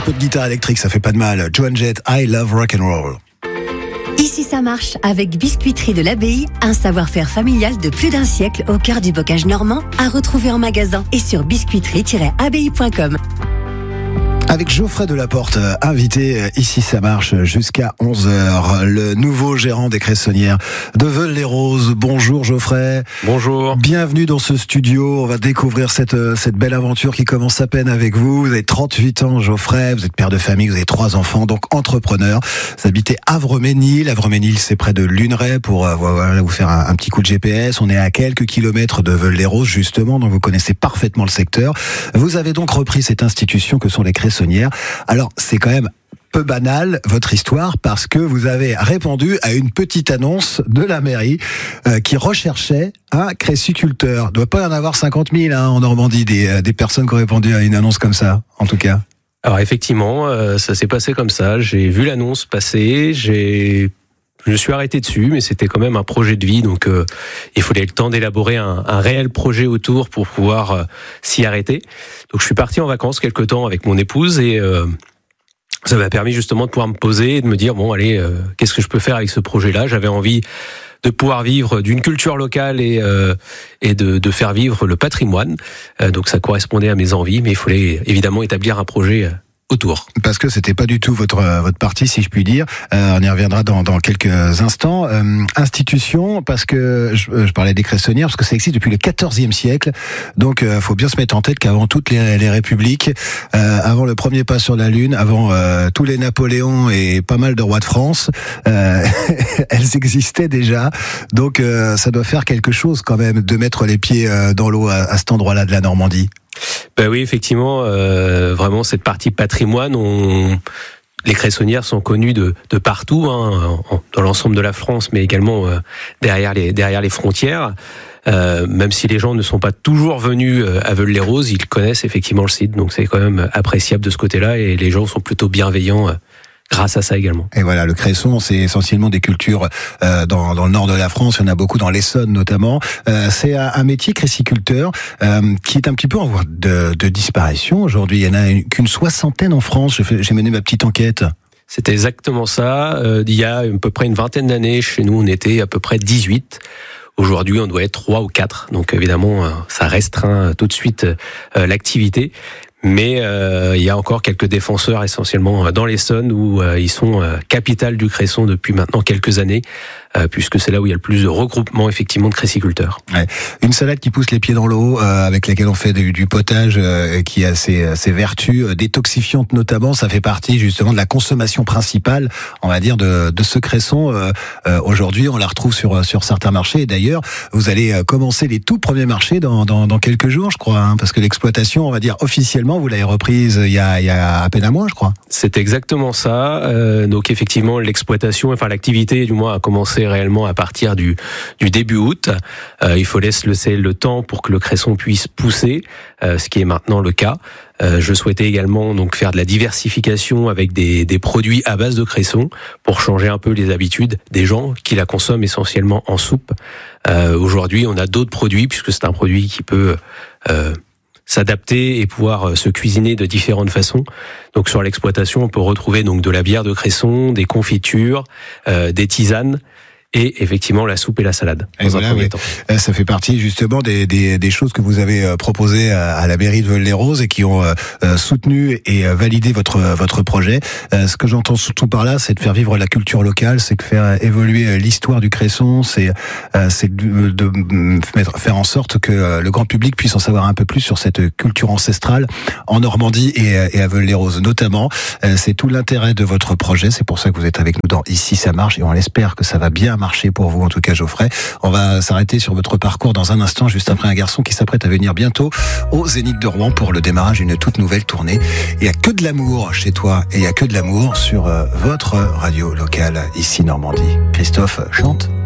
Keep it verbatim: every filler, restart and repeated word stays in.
peu de guitare électrique, ça fait pas de mal. Joan Jett, I Love Rock and Roll. Ici ça marche avec Biscuiterie de l'Abbaye, un savoir-faire familial de plus d'un siècle au cœur du bocage normand, à retrouver en magasin et sur biscuiterie tiret abbaye point com. Avec Geoffrey Delaporte, invité ici ça marche jusqu'à onze heures, le nouveau gérant des Cressonnières de Veules-les-Roses. Bonjour Geoffrey. Bonjour. Bienvenue dans ce studio. On va découvrir cette cette belle aventure qui commence à peine avec vous. Vous avez trente-huit ans Geoffrey, vous êtes père de famille, vous avez trois enfants, donc entrepreneur. Vous habitez Avreménil. Avreménil, c'est près de Luneray pour euh, voilà, vous faire un, un petit coup de G P S. On est à quelques kilomètres de Veules-les-Roses justement, donc vous connaissez parfaitement le secteur. Vous avez donc repris cette institution que sont les Cressonnières. Alors, c'est quand même peu banal, votre histoire, parce que vous avez répondu à une petite annonce de la mairie euh, qui recherchait un cressiculteur. Il ne doit pas y en avoir cinquante mille hein, en Normandie, des, des personnes qui ont répondu à une annonce comme ça, en tout cas. Alors effectivement, euh, ça s'est passé comme ça. J'ai vu l'annonce passer, j'ai... je me suis arrêté dessus, mais c'était quand même un projet de vie, donc euh, il fallait le temps d'élaborer un, un réel projet autour pour pouvoir euh, s'y arrêter. Donc je suis parti en vacances quelque temps avec mon épouse et euh, ça m'a permis justement de pouvoir me poser et de me dire bon allez, euh, qu'est-ce que je peux faire avec ce projet-là ? J'avais envie de pouvoir vivre d'une culture locale et euh, et de, de faire vivre le patrimoine. Euh, donc ça correspondait à mes envies, mais il fallait évidemment établir un projet euh, autour. Parce que c'était pas du tout votre votre partie, si je puis dire. Euh, on y reviendra dans dans quelques instants. Euh, institution, parce que je, je parlais des Cressonnières, parce que ça existe depuis le quatorzième siècle. Donc, euh, faut bien se mettre en tête qu'avant toutes les, les républiques, euh, avant le premier pas sur la Lune, avant euh, tous les Napoléons et pas mal de rois de France, euh, elles existaient déjà. Donc, euh, ça doit faire quelque chose quand même de mettre les pieds euh, dans l'eau à, à cet endroit-là de la Normandie. Ben oui, effectivement, euh, vraiment cette partie patrimoine, on... les Cressonnières sont connues de, de partout, hein, dans l'ensemble de la France, mais également euh, derrière les derrière les frontières. Euh, même si les gens ne sont pas toujours venus à Veules-les-Roses, ils connaissent effectivement le site, donc c'est quand même appréciable de ce côté-là, et les gens sont plutôt bienveillants. Euh, grâce à ça également. Et voilà, le cresson, c'est essentiellement des cultures euh, dans, dans le nord de la France, il y en a beaucoup dans l'Essonne notamment. Euh, c'est un, un métier cressiculteur euh, qui est un petit peu en voie de, de disparition aujourd'hui. Il n'y en a une, qu'une soixantaine en France, j'ai, fait, j'ai mené ma petite enquête. C'est exactement ça. Euh, il y a à peu près une vingtaine d'années, chez nous, on était à peu près dix-huit. Aujourd'hui, on doit être trois ou quatre. Donc évidemment, ça restreint tout de suite euh, l'activité. Mais euh, il y a encore quelques défenseurs, essentiellement dans l'Essonne, où euh, ils sont euh, capitale du cresson depuis maintenant quelques années, euh, puisque c'est là où il y a le plus de regroupement effectivement de cressiculteurs. Ouais. Une salade qui pousse les pieds dans l'eau, euh, avec laquelle on fait du, du potage, euh, qui a ses, ses vertus euh, détoxifiantes notamment. Ça fait partie justement de la consommation principale, on va dire, de, de ce cresson. Euh, euh, aujourd'hui, on la retrouve sur sur certains marchés. Et d'ailleurs, vous allez commencer les tout premiers marchés dans dans, dans quelques jours, je crois, hein, parce que l'exploitation, on va dire officiellement, vous l'avez reprise il y a, il y a à peine un mois, je crois. C'est exactement ça. Euh, donc effectivement, l'exploitation, enfin l'activité, du moins, a commencé réellement à partir du, du début août. Euh, il faut laisser le temps pour que le cresson puisse pousser, euh, ce qui est maintenant le cas. Euh, je souhaitais également donc faire de la diversification avec des, des produits à base de cresson pour changer un peu les habitudes des gens qui la consomment essentiellement en soupe. Euh, aujourd'hui, on a d'autres produits puisque c'est un produit qui peut euh, s'adapter et pouvoir se cuisiner de différentes façons. Donc sur l'exploitation, on peut retrouver donc de la bière de cresson, des confitures, euh, des tisanes. Et effectivement la soupe et la salade. Et voilà, oui. Ça fait partie justement des, des, des choses que vous avez proposées à la mairie de Veules-les-Roses et qui ont euh, soutenu et validé votre votre projet. Euh, ce que j'entends surtout par là, c'est de faire vivre la culture locale, c'est de faire évoluer l'histoire du cresson, c'est euh, c'est de, de mettre, faire en sorte que le grand public puisse en savoir un peu plus sur cette culture ancestrale en Normandie et, et à Veules-les-Roses notamment. Euh, c'est tout l'intérêt de votre projet. C'est pour ça que vous êtes avec nous dans Ici ça marche et on l'espère que ça va bien marché pour vous, en tout cas Geoffrey. On va s'arrêter sur votre parcours dans un instant, juste après un garçon qui s'apprête à venir bientôt au Zénith de Rouen pour le démarrage d'une toute nouvelle tournée. Il n'y a que de l'amour chez toi et il n'y a que de l'amour sur euh, votre radio locale ici Normandie. Christophe chante.